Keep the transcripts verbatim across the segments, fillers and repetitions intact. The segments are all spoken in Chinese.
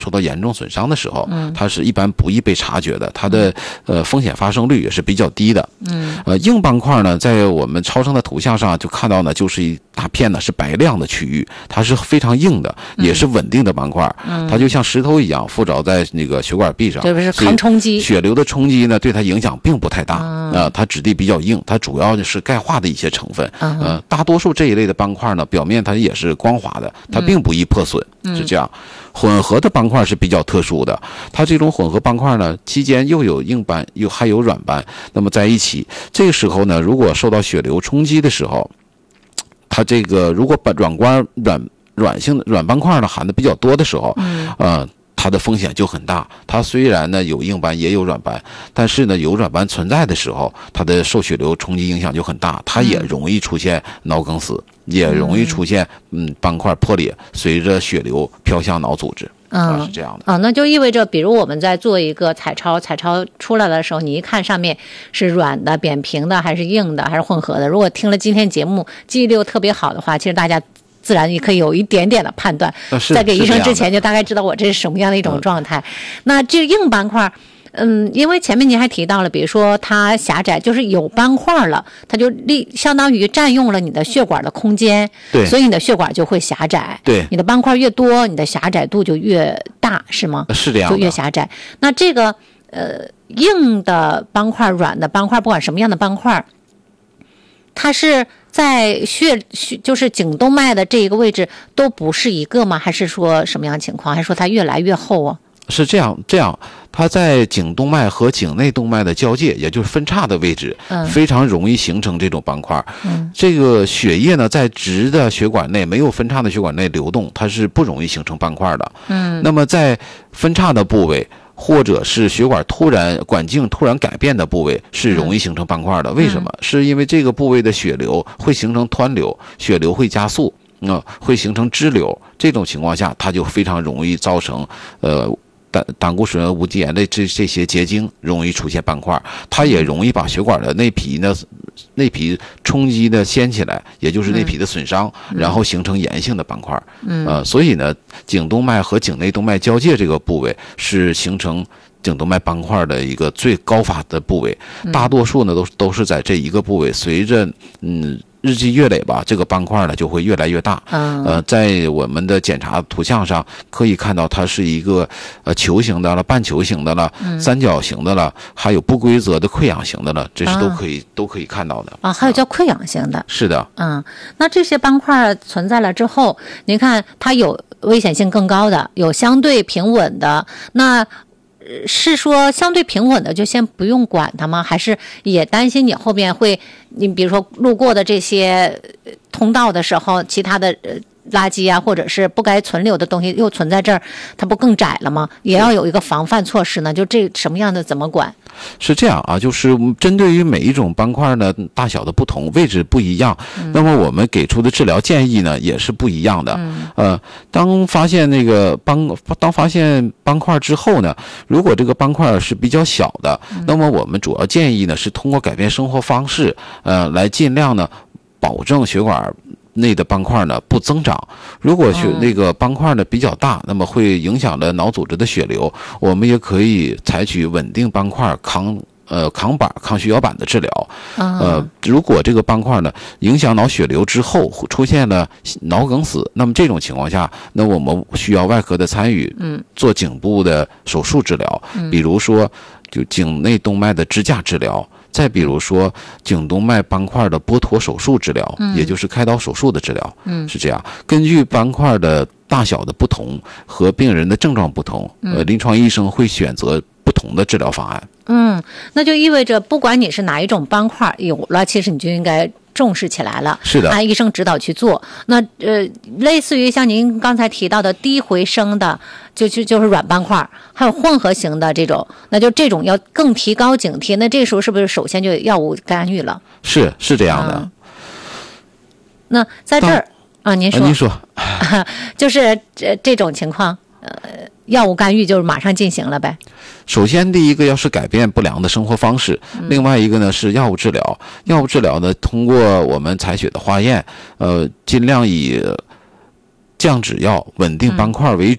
受到严重损伤的时候，它是一般不易被察觉的，它的呃风险发生率也是比较低的。嗯，呃，硬斑块呢，在我们超声的图像上就看到呢，就是一大片呢是白亮的区域，它是非常硬的，也是稳定的斑块，嗯、它就像石头一样附着在那个血管壁上， 这不是抗冲击， 血流的冲击呢对它影响并不太大。啊、嗯呃，它质地比较硬，它主要是钙化的一些成分。嗯、呃，大多数这一类的斑块呢，表面它也是光滑的，它并不易破损，嗯、是这样。混合的斑块是比较特殊的，它这种混合斑块呢，期间又有硬斑，又还有软斑，那么在一起，这个时候呢，如果受到血流冲击的时候，它这个如果把软块软软性的软斑块呢含的比较多的时候，嗯，呃。它的风险就很大。它虽然呢有硬斑也有软斑，但是呢有软斑存在的时候，它的受血流冲击影响就很大，它也容易出现脑梗死，嗯、也容易出现嗯斑块破裂，随着血流飘向脑组织。嗯，啊、是这样的啊，那就意味着，比如我们在做一个彩超，彩超出来的时候，你一看上面是软的、扁平的，还是硬的，还是混合的？如果听了今天节目记忆力又特别好的话，其实大家自然也可以有一点点的判断，在给医生之前就大概知道我这是什么样的一种状态。那这硬斑块，嗯，因为前面您还提到了，比如说它狭窄，就是有斑块了，它就立相当于占用了你的血管的空间， 对， 所以你的血管就会狭窄。 对， 你的斑块越多，你的狭窄度就越大，是吗？ 是这样的， 就越狭窄。那这个呃硬的斑块、软的斑块，不管什么样的斑块，它是在血血就是颈动脉的这一个位置都不是一个吗？还是说什么样的情况？还是说它越来越厚啊？ 是这样，这样，它在颈动脉和颈内动脉的交界，也就是分叉的位置，嗯、非常容易形成这种斑块。嗯，这个血液呢，在直的血管内没有分叉的血管内流动，它是不容易形成斑块的。嗯，那么在分叉的部位，或者是血管突然管径突然改变的部位，是容易形成斑块的。嗯、为什么？是因为这个部位的血流会形成湍流，血流会加速，啊、呃，会形成支流。这种情况下，它就非常容易造成呃。胆胆固醇、无机盐的这这些结晶容易出现斑块，它也容易把血管的内皮呢内皮冲击的掀起来，也就是内皮的损伤，嗯、然后形成炎性的斑块。嗯，呃，所以呢，颈动脉和颈内动脉交界这个部位是形成颈动脉斑块的一个最高发的部位，大多数呢都都是在这一个部位，随着嗯。日积月累吧，这个斑块呢就会越来越大。嗯、呃，在我们的检查图像上可以看到，它是一个呃球形的了、半球形的了、嗯、三角形的了，还有不规则的溃疡型的了，这是都可以、啊、都可以看到的。 啊，还有叫溃疡型的。啊、 是的。 嗯，那这些斑块存在了之后，您看它有危险性更高的，有相对平稳的，那。是说相对平稳的就先不用管它吗？还是也担心你后面会，你比如说路过的这些通道的时候，其他的垃圾啊，或者是不该存留的东西又存在这儿，它不更窄了吗？也要有一个防范措施呢。就这什么样的怎么管？ 是这样啊，就是针对于每一种斑块呢，大小的不同，位置不一样，嗯、那么我们给出的治疗建议呢也是不一样的。嗯、呃，当发现那个斑，当发现斑块之后呢，如果这个斑块是比较小的，嗯、那么我们主要建议呢是通过改变生活方式，呃，来尽量呢保证血管内的斑块呢不增长。如果血那个斑块呢比较大，那么会影响了脑组织的血流，我们也可以采取稳定斑块抗呃抗板抗血小板的治疗。呃，如果这个斑块呢影响脑血流之后出现了脑梗死，那么这种情况下，那我们需要外科的参与，嗯，做颈部的手术治疗，比如说就颈内动脉的支架治疗。再比如说颈动脉斑块的剥脱手术治疗，嗯、也就是开刀手术的治疗，嗯、是这样。根据斑块的大小的不同和病人的症状不同，嗯、呃，临床医生会选择不同的治疗方案。 嗯，那就意味着不管你是哪一种斑块有了，其实你就应该重视起来了， 是的， 按医生指导去做。那呃，类似于像您刚才提到的低回声的，就就就是软斑块，还有混合型的这种，那就这种要更提高警惕。那这时候是不是首先就药物干预了？ 是是这样的。 嗯、那在这儿啊，您说， 啊、您说， 就是这这种情况，呃，药物干预就是马上进行了呗。 首先，第一个要是改变不良的生活方式，嗯、另外一个呢是药物治疗。药物治疗呢，通过我们采血的化验，呃，尽量以降脂药、稳定斑块为主。嗯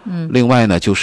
嗯， 另外呢就是